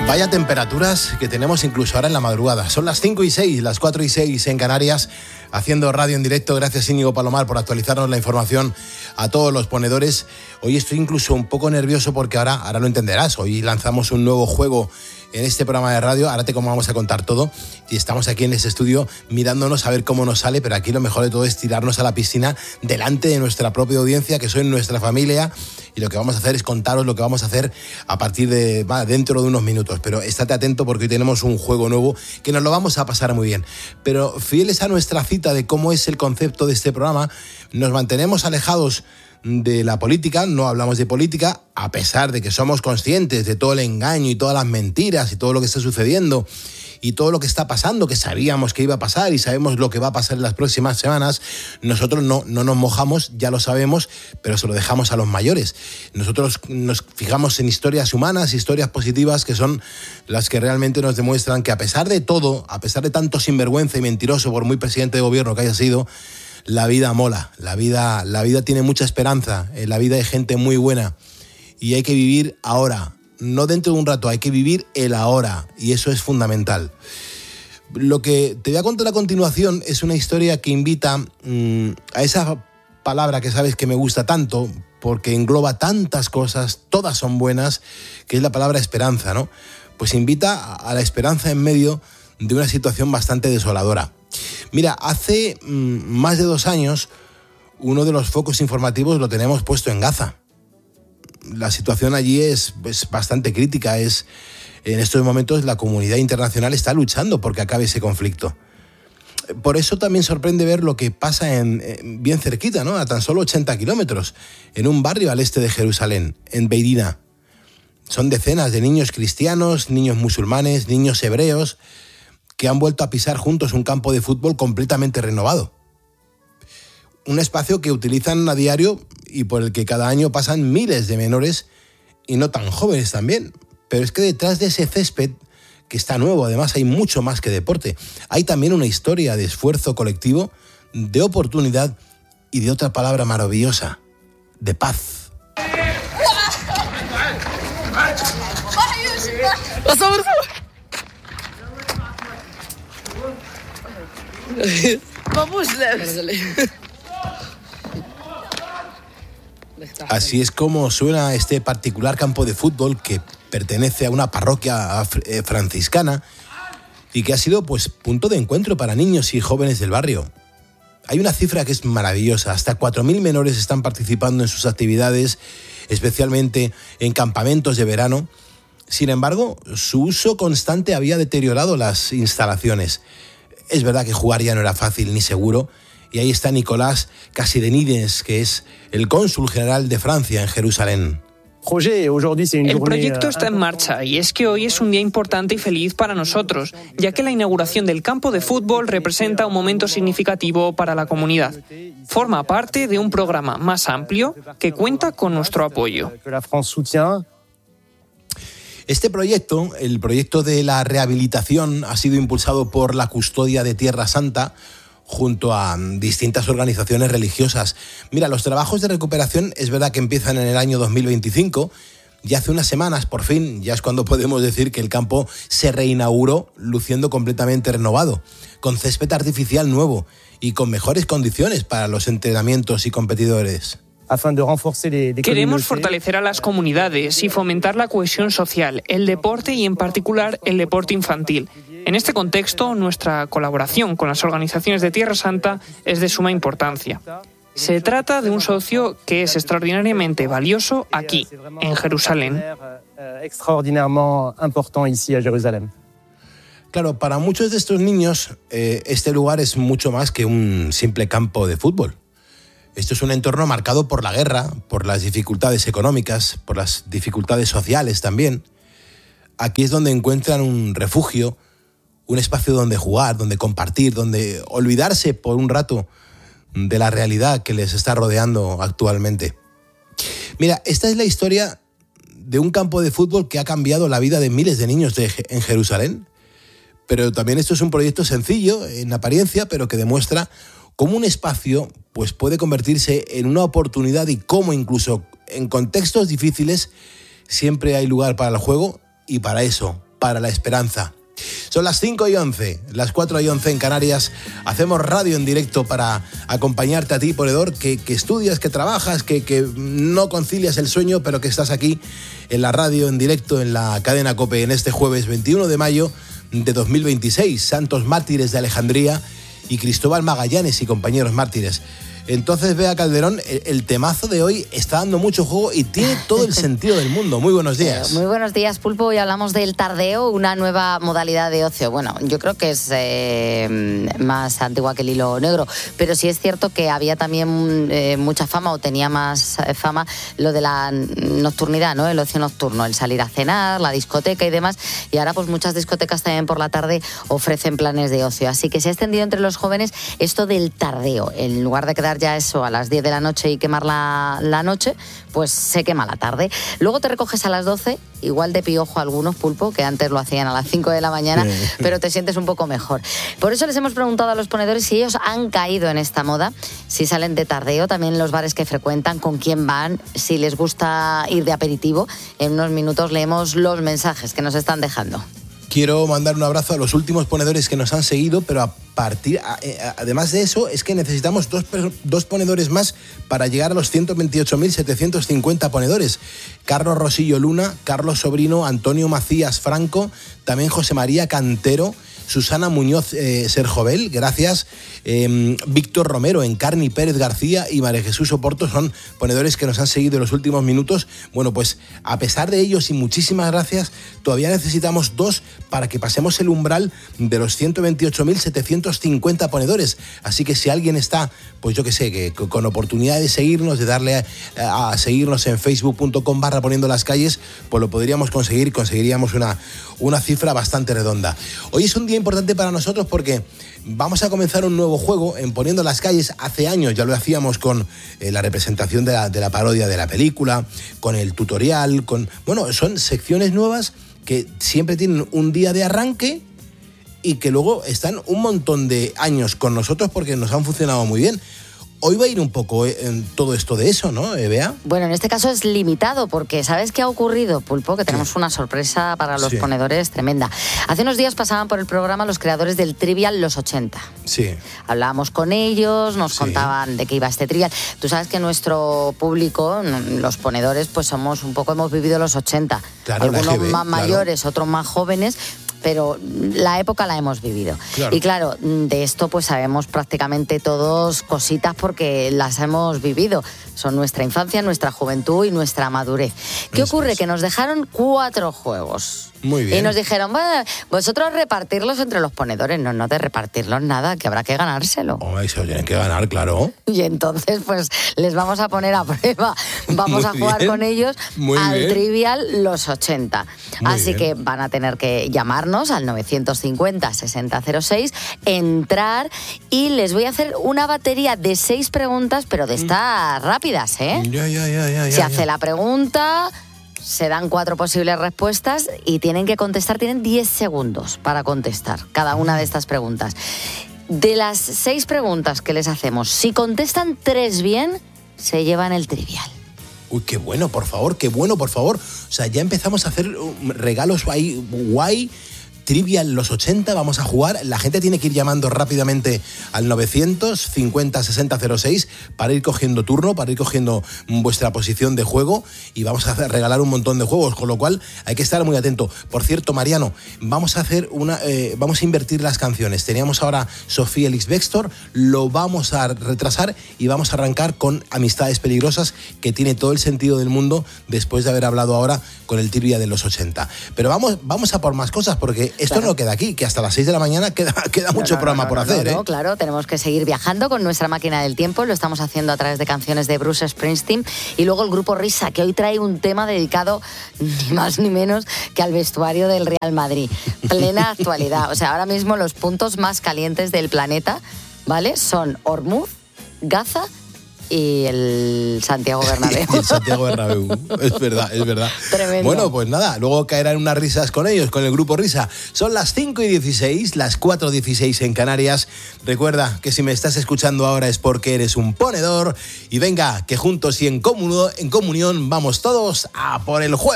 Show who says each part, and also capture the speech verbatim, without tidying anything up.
Speaker 1: Vaya temperaturas que tenemos incluso ahora en la madrugada. Son las cinco y seis, las cuatro y seis en Canarias, haciendo radio en directo. Gracias, Íñigo Palomar, por actualizarnos la información a todos los ponedores. Hoy estoy incluso un poco nervioso porque ahora, ahora lo entenderás. Hoy lanzamos un nuevo juego en este programa de radio. Ahora te como vamos a contar todo. Y estamos aquí en este estudio mirándonos a ver cómo nos sale, pero aquí lo mejor de todo es tirarnos a la piscina delante de nuestra propia audiencia, que son nuestra familia. Y lo que vamos a hacer es contaros lo que vamos a hacer a partir de, va, dentro de unos minutos. Pero estate atento porque hoy tenemos un juego nuevo que nos lo vamos a pasar muy bien. Pero fieles a nuestra cita de cómo es el concepto de este programa, nos mantenemos alejados de la política, no hablamos de política, a pesar de que somos conscientes de todo el engaño y todas las mentiras y todo lo que está sucediendo y todo lo que está pasando, que sabíamos que iba a pasar y sabemos lo que va a pasar en las próximas semanas. Nosotros no, no nos mojamos, ya lo sabemos, pero se lo dejamos a los mayores. Nosotros nos fijamos en historias humanas, historias positivas, que son las que realmente nos demuestran que a pesar de todo, a pesar de tanto sinvergüenza y mentiroso, por muy presidente de gobierno que haya sido, la vida mola, la vida, la vida tiene mucha esperanza, en la vida hay gente muy buena y hay que vivir ahora. No dentro de un rato, hay que vivir el ahora y eso es fundamental. Lo que te voy a contar a continuación es una historia que invita mmm, a esa palabra que sabes que me gusta tanto porque engloba tantas cosas, todas son buenas, que es la palabra esperanza, ¿no? Pues invita a la esperanza en medio de una situación bastante desoladora. Mira, hace mmm, más de dos años uno de los focos informativos lo tenemos puesto en Gaza. La situación allí es, es bastante crítica. Es, en estos momentos la comunidad internacional está luchando porque acabe ese conflicto. Por eso también sorprende ver lo que pasa en, en, bien cerquita, ¿no? A tan solo ochenta kilómetros, en un barrio al este de Jerusalén, en Beirina. Son decenas de niños cristianos, niños musulmanes, niños hebreos, que han vuelto a pisar juntos un campo de fútbol completamente renovado. Un espacio que utilizan a diario y por el que cada año pasan miles de menores y no tan jóvenes también. Pero es que detrás de ese césped, que está nuevo, además hay mucho más que deporte, hay también una historia de esfuerzo colectivo, de oportunidad y de otra palabra maravillosa, de paz.
Speaker 2: Vamos,
Speaker 1: Así es como suena este particular campo de fútbol que pertenece a una parroquia franciscana y que ha sido pues punto de encuentro para niños y jóvenes del barrio. Hay una cifra que es maravillosa, hasta cuatro mil menores están participando en sus actividades, especialmente en campamentos de verano. Sin embargo, su uso constante había deteriorado las instalaciones. Es verdad que jugar ya no era fácil ni seguro. Y ahí está Nicolás Casidenides, que es el cónsul general de Francia en Jerusalén.
Speaker 3: El proyecto está en marcha y es que hoy es un día importante y feliz para nosotros, ya que la inauguración del campo de fútbol representa un momento significativo para la comunidad. Forma parte de un programa más amplio que cuenta con nuestro apoyo.
Speaker 1: Este proyecto, el proyecto de la rehabilitación, ha sido impulsado por la Custodia de Tierra Santa, junto a distintas organizaciones religiosas. Mira, los trabajos de recuperación es verdad que empiezan en el año dos mil veinticinco y hace unas semanas, por fin, ya es cuando podemos decir que el campo se reinauguró luciendo completamente renovado, con césped artificial nuevo y con mejores condiciones para los entrenamientos y competidores.
Speaker 3: Queremos fortalecer a las comunidades y fomentar la cohesión social, el deporte y en particular el deporte infantil. En este contexto, nuestra colaboración con las organizaciones de Tierra Santa es de suma importancia. Se trata de un socio que es extraordinariamente valioso aquí, en Jerusalén.
Speaker 1: Claro, para muchos de estos niños, eh, este lugar es mucho más que un simple campo de fútbol. Esto es un entorno marcado por la guerra, por las dificultades económicas, por las dificultades sociales también. Aquí es donde encuentran un refugio, un espacio donde jugar, donde compartir, donde olvidarse por un rato de la realidad que les está rodeando actualmente. Mira, esta es la historia de un campo de fútbol que ha cambiado la vida de miles de niños de, en Jerusalén, pero también esto es un proyecto sencillo en apariencia, pero que demuestra cómo un espacio pues, puede convertirse en una oportunidad y cómo incluso en contextos difíciles siempre hay lugar para el juego y para eso, para la esperanza. Son las cinco y once, las cuatro y once en Canarias. Hacemos radio en directo para acompañarte a ti, ponedor, que, que estudias, que trabajas, que, que no concilias el sueño, pero que estás aquí en la radio en directo, en la cadena COPE, en este jueves veintiuno de mayo de dos mil veintiséis. Santos mártires de Alejandría y Cristóbal Magallanes y compañeros mártires. Entonces, Bea Calderón, el, el temazo de hoy está dando mucho juego y tiene todo el sentido del mundo. Muy buenos días.
Speaker 2: Muy buenos días, Pulpo. Hoy hablamos del tardeo, una nueva modalidad de ocio. Bueno, yo creo que es eh, más antigua que el hilo negro, pero sí es cierto que había también eh, mucha fama, o tenía más fama, lo de la nocturnidad, ¿no? El ocio nocturno, el salir a cenar, la discoteca y demás. Y ahora pues muchas discotecas también por la tarde ofrecen planes de ocio. Así que se ha extendido entre los jóvenes esto del tardeo. En lugar de quedar ya eso a las diez de la noche y quemar la, la noche, pues se quema la tarde. Luego te recoges a las doce, igual de piojo a algunos, Pulpo, que antes lo hacían a las cinco de la mañana, pero te sientes un poco mejor. Por eso les hemos preguntado a los ponedores si ellos han caído en esta moda, si salen de tardeo, también los bares que frecuentan, con quién van, si les gusta ir de aperitivo. En unos minutos leemos los mensajes que nos están dejando.
Speaker 1: Quiero mandar un abrazo a los últimos ponedores que nos han seguido, pero a partir, a, a, además de eso, es que necesitamos dos, dos ponedores más para llegar a los ciento veintiocho mil setecientos cincuenta ponedores. Carlos Rosillo Luna, Carlos Sobrino, Antonio Macías Franco, también José María Cantero, Susana Muñoz eh, Serjovel, gracias. Eh, Víctor Romero, Encarni Pérez García y María Jesús Oporto son ponedores que nos han seguido en los últimos minutos. Bueno, pues a pesar de ellos y muchísimas gracias, todavía necesitamos dos para que pasemos el umbral de los ciento veintiocho mil setecientos cincuenta ponedores. Así que si alguien está, pues yo qué sé, que con oportunidad de seguirnos, de darle a, a seguirnos en facebook punto com barra poniendo las calles, pues lo podríamos conseguir y conseguiríamos una, una cifra bastante redonda. Hoy es un día importante para nosotros porque vamos a comenzar un nuevo juego en Poniendo las Calles. Hace años ya lo hacíamos con eh, la representación de la, de la parodia de la película, con el tutorial, con... Bueno, son secciones nuevas que siempre tienen un día de arranque y que luego están un montón de años con nosotros porque nos han funcionado muy bien. Hoy va a ir un poco en todo esto de eso, ¿no, Bea?
Speaker 2: Bueno, en este caso es limitado porque ¿sabes qué ha ocurrido, Pulpo? Que tenemos sí. una sorpresa para los sí. ponedores tremenda. Hace unos días pasaban por el programa los creadores del Trivial Los ochenta.
Speaker 1: Sí.
Speaker 2: Hablábamos con ellos, nos
Speaker 1: sí.
Speaker 2: contaban de qué iba este Trivial. Tú sabes que nuestro público, los ponedores, pues somos un poco, hemos vivido los ochenta.
Speaker 1: Claro,
Speaker 2: algunos
Speaker 1: la G B,
Speaker 2: más
Speaker 1: claro.
Speaker 2: mayores, otros más jóvenes, pero la época la hemos vivido.
Speaker 1: Claro.
Speaker 2: Y claro, de esto pues sabemos prácticamente todos cositas porque las hemos vivido. Son nuestra infancia, nuestra juventud y nuestra madurez. ¿Qué Eso ocurre? Es. Que nos dejaron cuatro juegos.
Speaker 1: Muy bien.
Speaker 2: Y nos dijeron, bueno, vosotros repartirlos entre los ponedores. No, no de repartirlos nada, que habrá que ganárselo.
Speaker 1: Oh, se lo tienen que ganar, claro.
Speaker 2: Y entonces, pues, les vamos a poner a prueba. Vamos Muy a jugar bien. con ellos Muy al bien. Trivial Los ochenta. Muy Así bien. que van a tener que llamarnos al novecientos cincuenta sesenta cero seis, entrar y les voy a hacer una batería de seis preguntas, pero de estas mm. rápidas, ¿eh?
Speaker 1: Ya, ya, ya, ya.
Speaker 2: Se
Speaker 1: ya,
Speaker 2: hace
Speaker 1: ya.
Speaker 2: la pregunta... Se dan cuatro posibles respuestas y tienen que contestar, tienen diez segundos para contestar cada una de estas preguntas. De las seis preguntas que les hacemos, si contestan tres bien, se llevan el Trivial.
Speaker 1: Uy, qué bueno, por favor, qué bueno, por favor. O sea, ya empezamos a hacer regalos ahí guay. Trivial Los ochenta, vamos a jugar. La gente tiene que ir llamando rápidamente al novecientos cincuenta sesenta cero seis para ir cogiendo turno, para ir cogiendo vuestra posición de juego y vamos a regalar un montón de juegos, con lo cual hay que estar muy atento. Por cierto, Mariano, vamos a hacer una, eh, vamos a invertir las canciones. Teníamos ahora Sofía Elix Bextor, lo vamos a retrasar y vamos a arrancar con Amistades Peligrosas, que tiene todo el sentido del mundo después de haber hablado ahora con el Trivial de los ochenta. Pero vamos, vamos a por más cosas porque esto claro. no queda aquí, que hasta las seis de la mañana queda, queda no, mucho no, programa no, por
Speaker 2: no,
Speaker 1: hacer.
Speaker 2: No,
Speaker 1: ¿eh?
Speaker 2: no, claro, tenemos que seguir viajando con nuestra máquina del tiempo, lo estamos haciendo a través de canciones de Bruce Springsteen y luego el grupo Risa, que hoy trae un tema dedicado ni más ni menos que al vestuario del Real Madrid. Plena actualidad, o sea, ahora mismo los puntos más calientes del planeta, ¿vale? Son Ormuz, Gaza y el Santiago Bernabéu.
Speaker 1: El Santiago Bernabéu, es verdad, es verdad.
Speaker 2: Tremendo.
Speaker 1: Bueno, pues nada, luego caerán unas risas con ellos, con el grupo Risa. Son las cinco y dieciséis, las cuatro y dieciséis en Canarias. Recuerda que si me estás escuchando ahora es porque eres un ponedor. Y venga, que juntos y en comunión, en comunión vamos todos a por el juego.